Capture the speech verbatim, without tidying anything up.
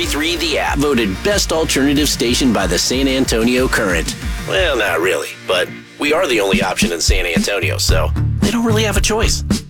ninety-three The App, voted best alternative station by the San Antonio Current. Well, not really, but we are the only option in San Antonio, so they don't really have a choice.